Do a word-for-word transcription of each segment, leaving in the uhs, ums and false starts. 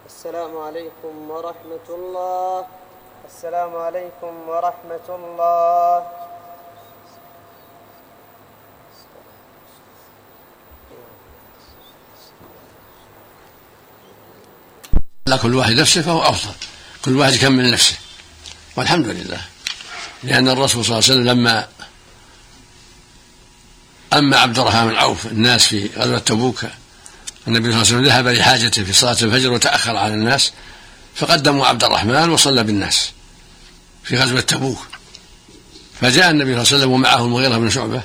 السلام عليكم ورحمة الله. السلام عليكم ورحمة الله. لا، كل واحد نفسه فهو أفضل، كل واحد يكمل نفسه، والحمد لله. لأن الرسول صلى الله عليه وسلم لما أما عبد الرحمن بن عوف الناس في غزوة تبوك، النبي صلى الله عليه وسلم ذهب لحاجته في صلاة الفجر وتأخر عن الناس، فقدموا عبد الرحمن وصلى بالناس في غزوة تبوك. فجاء النبي صلى الله عليه وسلم ومعه المغيرة بن شعبة،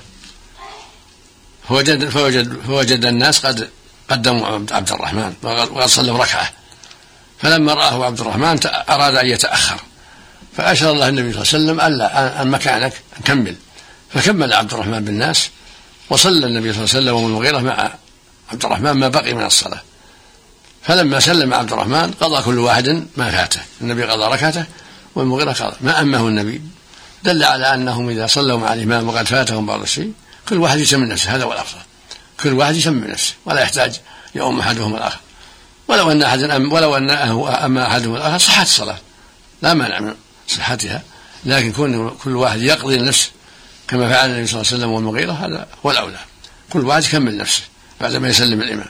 فوجد, فوجد, فوجد الناس قد قدموا عبد الرحمن وقد صلوا ركعة، فلما رآه عبد الرحمن أراد أن يتأخر، فأشار الله النبي صلى الله عليه وسلم ألا أن مكانك كمل، فكمل عبد الرحمن بالناس، وصلى النبي صلى الله عليه وسلم والمغيرة مع عبد الرحمن ما بقي من الصلاة. فلما سلم عبد الرحمن قضى كل واحد ما فاته، النبي قضى ركعته والمغيرة قضى ما أمه النبي، دل على أنهم إذا صلوا مع الإمام وقد فاتهم بعض الشيء كل واحد يسمي نفسه، هذا هو الأفضل، كل واحد يسمي نفسه ولا يحتاج يؤم أحدهم الآخر. ولو أن أحد أم ولو أن أما أحدهم الآخر صحت الصلاة، لا مانع من صحتها، لكن كون كل واحد يقضي النفس كما فعل النبي صلى الله عليه وسلم والمغيرة هذا هو الأولى، كل واحد يكمل نفسه بعدما يسلم الإمام.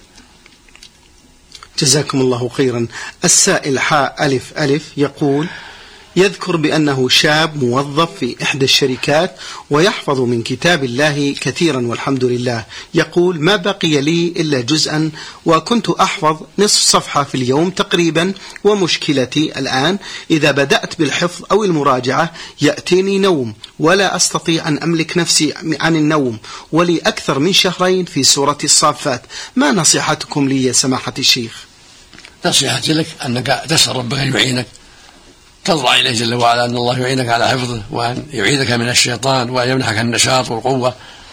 جزاكم الله خيرا. السائل حاء ألف ألف يقول: يذكر بأنه شاب موظف في إحدى الشركات ويحفظ من كتاب الله كثيرا والحمد لله، يقول: ما بقي لي إلا جزءا وكنت أحفظ نصف صفحة في اليوم تقريبا، ومشكلتي الآن إذا بدأت بالحفظ أو المراجعة يأتيني نوم ولا أستطيع أن أملك نفسي عن النوم، ولي أكثر من شهرين في سورة الصافات، ما نصيحتكم لي يا سماحة الشيخ؟ نصيحتي لك أنك تسأل ربك أن يعينك، تضرع إليه جل وعلا أن الله يعينك على حفظه، وأن يعيدك من الشيطان وأن يمنحك النشاط والقوة،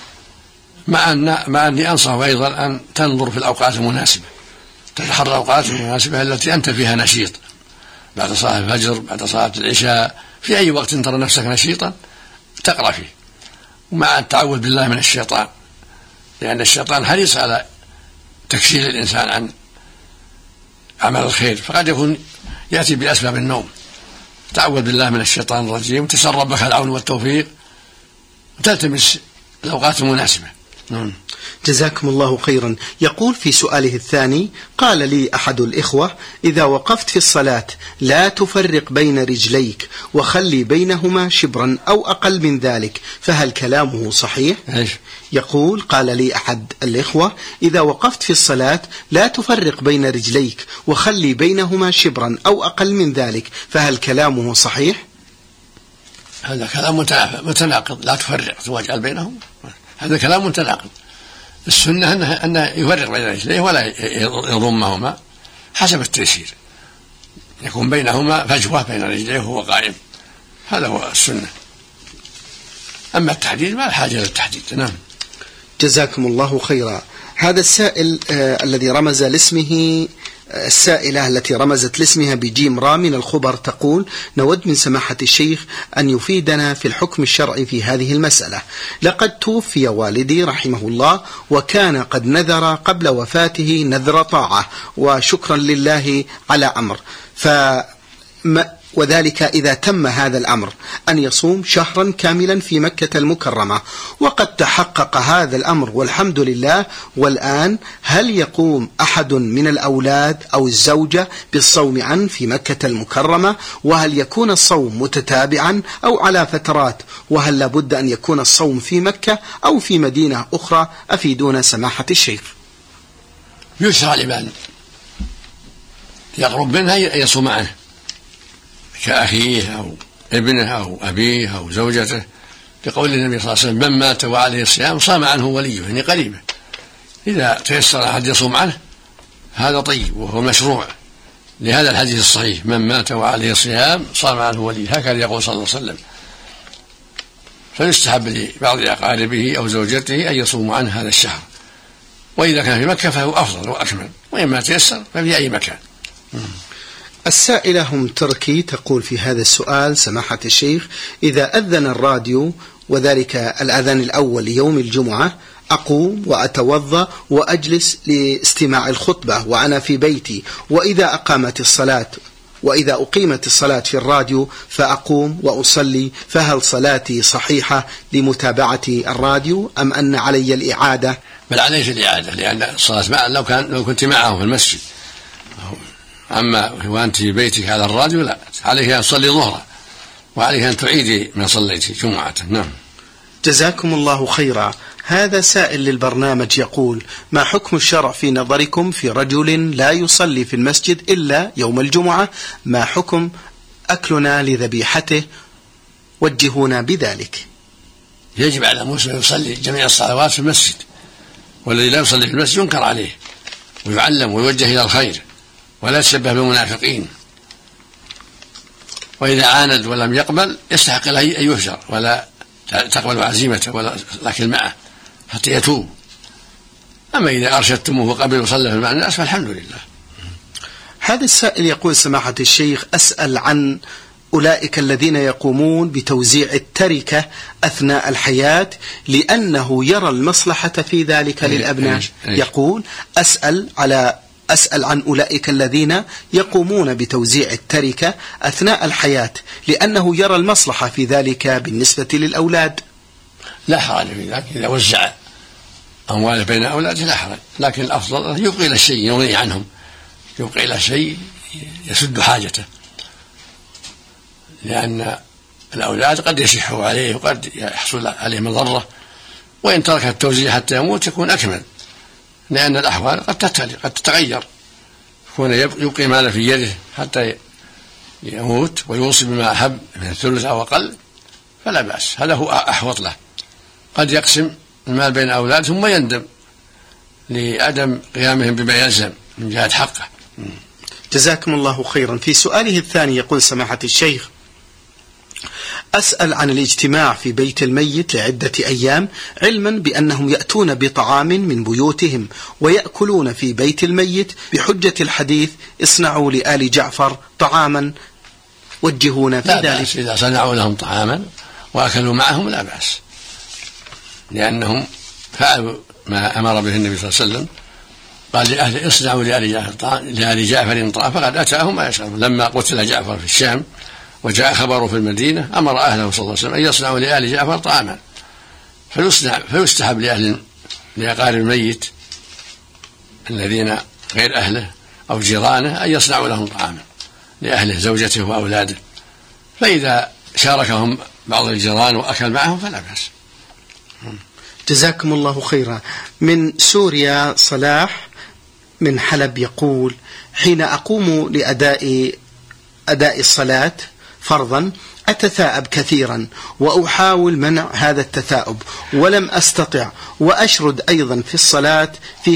مع أن مع أني أنصح أيضا أن تنظر في الأوقات المناسبة، تتحرى الأوقات المناسبة التي أنت فيها نشيط، بعد صلاة الفجر، بعد صلاة العشاء، في أي وقت ترى نفسك نشيطا تقرأ فيه، ومع التعوذ بالله من الشيطان، لأن الشيطان حريص على تكسير الإنسان عن عمل الخير، فقد يكون يأتي بأسباب النوم. تعوذ بالله من الشيطان الرجيم وتسأل ربك العون والتوفيق وتلتمس الأوقات المناسبة. نعم. جزاكم الله خيرا. يقول في سؤاله الثاني: قال لي أحد الإخوة: إذا وقفت في الصلاة لا تفرق بين رجليك وخلي بينهما شبرا أو أقل من ذلك، فهل كلامه صحيح؟ إيش؟ يقول: قال لي أحد الإخوة: إذا وقفت في الصلاة لا تفرق بين رجليك وخلي بينهما شبرا أو أقل من ذلك، فهل كلامه صحيح؟ هذا كلام متناقض، لا تفرق واجعل بينهم، هذا كلام متناقض. السنة أنه, أنه يفرق بين رجليه ولا يضمهما حسب التيسير، يكون بينهما فجوة بين رجليه وهو قائم، هذا هو السنة. أما التحديد ما الحاجة للتحديد. نعم. جزاكم الله خيرا. هذا السائل آه الذي رمز لاسمه السائلة التي رمزت لاسمها بجيم را من الخبر تقول: نود من سماحة الشيخ أن يفيدنا في الحكم الشرعي في هذه المسألة. لقد توفي والدي رحمه الله وكان قد نذر قبل وفاته نذر طاعة وشكرا لله على أمر، فما وذلك إذا تم هذا الأمر أن يصوم شهرا كاملا في مكة المكرمة، وقد تحقق هذا الأمر والحمد لله. والآن هل يقوم أحد من الأولاد أو الزوجة بالصوم عنه في مكة المكرمة؟ وهل يكون الصوم متتابعا أو على فترات؟ وهل لابد أن يكون الصوم في مكة أو في مدينة أخرى؟ أفيدونا سماحة الشيخ. يشرع لمن يقرب منها يصوم عنه كأخيه أو ابنه أو أبيه أو زوجته، لقول النبي صلى الله عليه وسلم: من مات وعليه الصيام صام عنه وليه، يعني قريبه. إذا تيسر أحد يصوم عنه هذا طيب وهو مشروع، لهذا الحديث الصحيح: من مات وعليه الصيام صام عنه وليه، هكذا يقول صلى الله عليه وسلم. فيستحب لبعض أقاربه أو زوجته أن يصوموا عنه هذا الشهر، وإذا كان في مكة فهو أفضل وأكمل، وإما تيسر ففي أي مكان. السائلة هم تركي تقول في هذا السؤال: سماحة الشيخ، إذا أذن الراديو وذلك الأذان الأول ليوم الجمعة أقوم وأتوضأ وأجلس لاستماع الخطبة وأنا في بيتي، وإذا أقامت الصلاة وإذا أقيمت الصلاة في الراديو فأقوم وأصلي، فهل صلاتي صحيحة لمتابعة الراديو أم أن علي الإعادة؟ بل عليك الإعادة، لأن الصلاة معه لو كان لو كنت معه في المسجد، أما وأنت في بيتك على الراديو لا، عليك أن تصلي ظهرا وعليك أن تعيدي ما صليتي جمعة. نعم. جزاكم الله خيرا. هذا سائل للبرنامج يقول: ما حكم الشرع في نظركم في رجل لا يصلي في المسجد إلا يوم الجمعة؟ ما حكم أكلنا لذبيحته؟ وجهونا بذلك. يجب على المسلم يصلي جميع الصلوات في المسجد، والذي لا يصلي في المسجد ينكر عليه ويعلم ويوجه إلى الخير ولا يتشبه بالمنافقين، وإذا عاند ولم يقبل يستحق له أن يهجر ولا تقبل عزيمته ولا لكن معه حتى يتوب. أما إذا أرشدتموه وقبل وصلى في الناس فالحمد لله. هذا السائل يقول: سماحة الشيخ، أسأل عن أولئك الذين يقومون بتوزيع التركة أثناء الحياة لأنه يرى المصلحة في ذلك للأبناء. يقول: أسأل على أسأل عن أولئك الذين يقومون بتوزيع التركة أثناء الحياة لأنه يرى المصلحة في ذلك بالنسبة للأولاد. لا حرج في ذلك، إذا وزع أمواله بين أولاده لا حرج، لكن الأفضل يبقي إلى شيء يغني عنهم، يبقي إلى شيء يسد حاجته، لأن الأولاد قد يشحوا عليه وقد يحصل عليه مضرة، وإن ترك التوزيع حتى يموت يكون أكمل، لأن الأحوال قد تتغير قد تتغير يكون يبقي ماله في يده حتى يموت ويوصي بما أحب من الثلث أو أقل فلا بأس، هذا هو أحوط له. قد يقسم المال بين أولاده ثم يندم لعدم قيامهم بما يلزم من جهة حقه. جزاكم الله خيرا. في سؤاله الثاني يقول: سماحة الشيخ، أسأل عن الاجتماع في بيت الميت لعدة أيام، علما بأنهم يأتون بطعام من بيوتهم ويأكلون في بيت الميت بحجة الحديث: اصنعوا لآل جعفر طعاما، وجهونا في لا ذلك. بأس إذا صنعوا لهم طعاما وأكلوا معهم لا بأس، لأنهم فعلوا ما أمر به النبي صلى الله عليه وسلم، قال لأهل اصنعوا لآل جعفر لآل جعفر طعاما، فقد أتاهم ما يشاءون. لما قتل جعفر في الشام وجاء خبره في المدينة أمر أهله صلى الله عليه وسلم أن يصنعوا لآل جعفر طعاما، فيصنع فيستحب لأهل لأقارب الميت الذين غير أهله أو جيرانه أن يصنعوا لهم طعاما لأهله زوجته وأولاده، فإذا شاركهم بعض الجيران وأكل معهم فلا بأس. جزاكم الله خيرا. من سوريا صلاح من حلب يقول: حين أقوم لأداء أداء الصلاة فرضا أتثاءب كثيرا وأحاول منع هذا التثاؤب ولم أستطع، وأشرد أيضا في الصلاة في